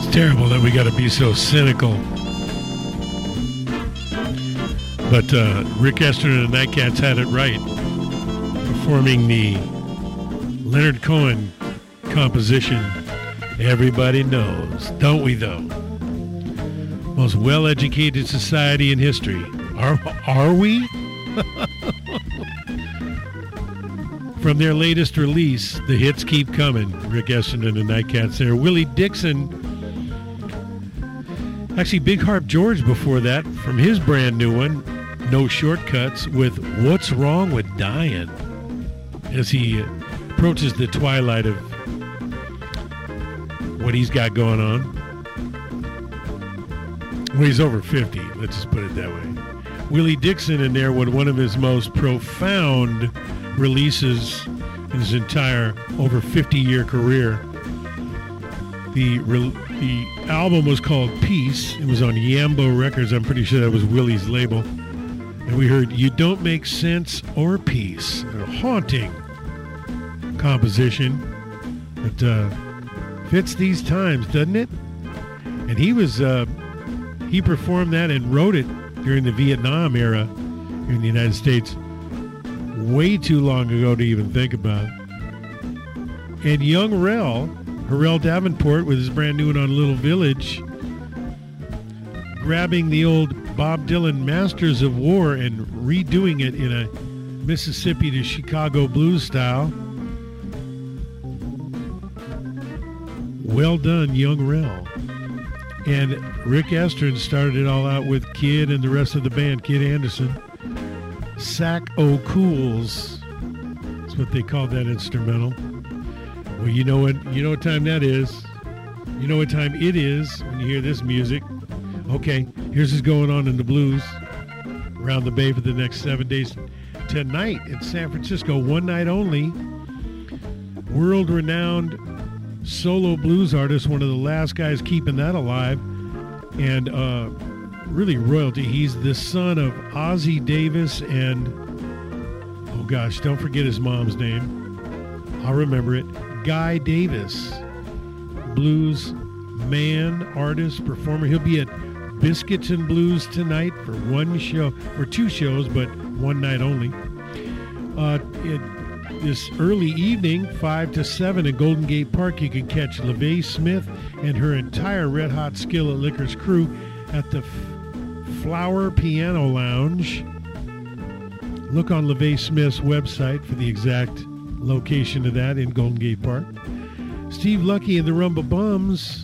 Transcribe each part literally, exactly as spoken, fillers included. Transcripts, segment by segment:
Terrible that we got to be so cynical. But uh, Rick Estrin and the Nightcats had it right, performing the Leonard Cohen composition, Everybody Knows, don't we though? Most well-educated society in history. Are, are we? From their latest release, the hits keep coming. Rick Estrin and the Nightcats there. Willie Dixon. Actually, Big Harp George before that, from his brand new one, No Shortcuts, with What's Wrong with Dying, as he approaches the twilight of what he's got going on. Well, he's over fifty, let's just put it that way. Willie Dixon in there with one of his most profound releases in his entire over fifty-year career. The re- the album was called Peace. It was on Yambo Records. I'm pretty sure that was Willie's label. And we heard You Don't Make Sense or Peace. A haunting composition that uh, fits these times, doesn't it? And he was uh, he performed that and wrote it during the Vietnam era here in the United States. Way too long ago to even think about. And young Rel, Harrell Davenport with his brand new one on Little Village, grabbing the old Bob Dylan Masters of War and redoing it in a Mississippi to Chicago blues style. Well done, young Rel. And Rick Estrin started it all out with Kid and the rest of the band, Kid Anderson. Sack O'Cools. That's what they called that instrumental. Well, you know what you know what time that is. You know what time it is when you hear this music. Okay, here's what's going on in the blues around the Bay for the next seven days. Tonight in San Francisco, one night only, world-renowned solo blues artist, one of the last guys keeping that alive, and uh, really royalty. He's the son of Ozzie Davis and, oh gosh, don't forget his mom's name. I'll remember it. Guy Davis, blues man, artist, performer. He'll be at Biscuits and Blues tonight for one show, for two shows, but one night only. Uh, it, this early evening, five to seven at Golden Gate Park, you can catch LaVey Smith and her entire Red Hot Skillet Liquors crew at the F- Flower Piano Lounge. Look on LaVey Smith's website for the exact location of that in Golden Gate Park. Steve Lucky and the Rumba Bums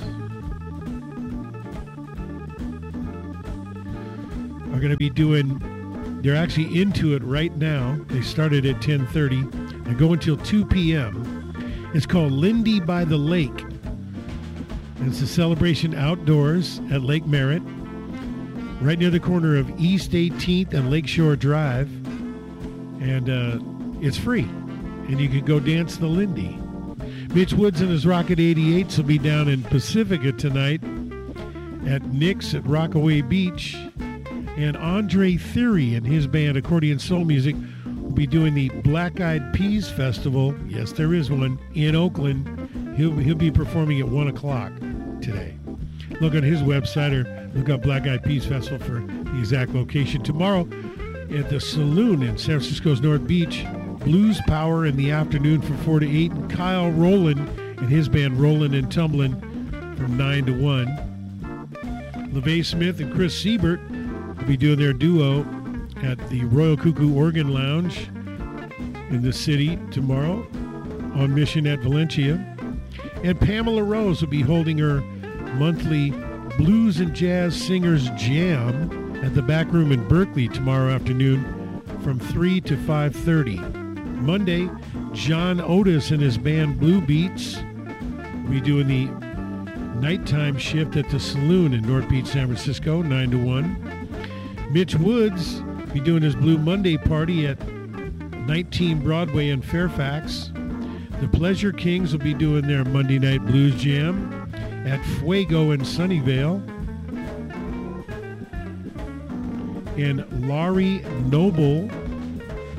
are going to be doing, they're actually into it right now. They started at ten thirty and go until two p.m. It's called Lindy by the Lake. And it's a celebration outdoors at Lake Merritt, right near the corner of East eighteenth and Lakeshore Drive. And uh, it's free. And you can go dance the Lindy. Mitch Woods and his Rocket eighty-eights will be down in Pacifica tonight at Nick's at Rockaway Beach. And Andre Theory and his band Accordion Soul Music will be doing the Black Eyed Peas Festival. Yes, there is one in Oakland. He'll, he'll be performing at one o'clock today. Look on his website or look up Black Eyed Peas Festival for the exact location. Tomorrow at the Saloon in San Francisco's North Beach, Blues Power in the afternoon from four to eight, and Kyle Rowland and his band Rollin' and Tumblin' from nine to one. LaVey Smith and Chris Siebert will be doing their duo at the Royal Cuckoo Organ Lounge in the city tomorrow on Mission at Valencia. And Pamela Rose will be holding her monthly Blues and Jazz Singers Jam at the Back Room in Berkeley tomorrow afternoon from three to five thirty. Monday, John Otis and his band Blue Beats will be doing the nighttime shift at the Saloon in North Beach, San Francisco, nine to one. Mitch Woods will be doing his Blue Monday party at nineteen Broadway in Fairfax. The Pleasure Kings will be doing their Monday Night Blues Jam at Fuego in Sunnyvale. And Laurie Noble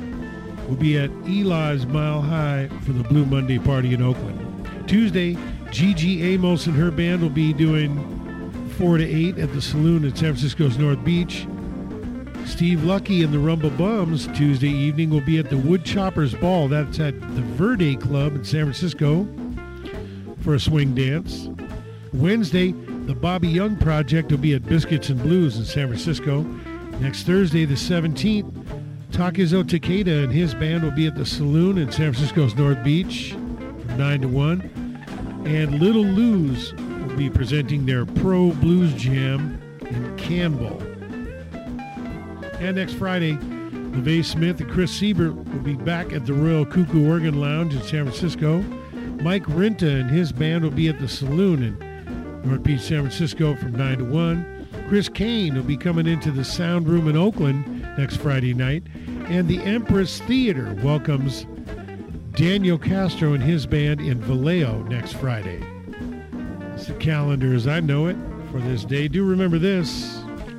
will be at Eli's Mile High for the Blue Monday party in Oakland. Tuesday, Gigi Amos and her band will be doing four to eight at the Saloon at San Francisco's North Beach. Steve Lucky and the Rumble Bums Tuesday evening will be at the Woodchoppers Ball. That's at the Verde Club in San Francisco for a swing dance. Wednesday, the Bobby Young Project will be at Biscuits and Blues in San Francisco. Next Thursday, the seventeenth, Takezo Takeda and his band will be at the Saloon in San Francisco's North Beach from nine to one. And Little Lou's will be presenting their Pro Blues Jam in Campbell. And next Friday, LeVay Smith and Chris Siebert will be back at the Royal Cuckoo Organ Lounge in San Francisco. Mike Rinta and his band will be at the Saloon in North Beach, San Francisco from nine to one. Chris Kane will be coming into the Sound Room in Oakland next Friday night. And the Empress Theater welcomes Daniel Castro and his band in Vallejo next Friday. That's the calendar as I know it for this day. Do remember this.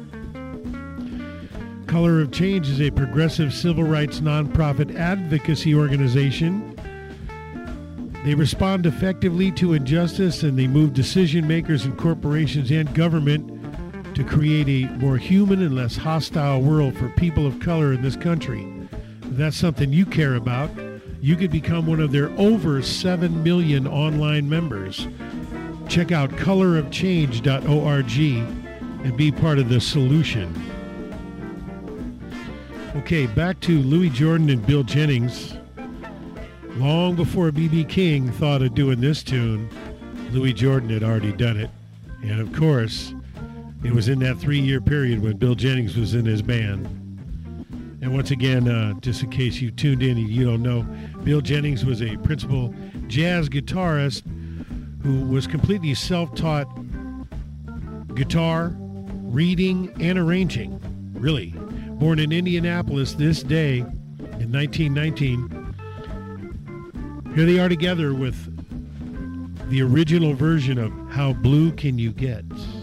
Color of Change is a progressive civil rights nonprofit advocacy organization. They respond effectively to injustice, and they move decision makers and corporations and government to create a more human and less hostile world for people of color in this country. If that's something you care about, you could become one of their over seven million online members. Check out color of change dot org and be part of the solution. Okay, back to Louis Jordan and Bill Jennings. Long before B B King thought of doing this tune, Louis Jordan had already done it. And of course, it was in that three-year period when Bill Jennings was in his band. And once again, uh, just in case you tuned in and you don't know, Bill Jennings was a principal jazz guitarist who was completely self-taught guitar, reading, and arranging, really. Born in Indianapolis this day in nineteen nineteen. Here they are together with the original version of How Blue Can You Get?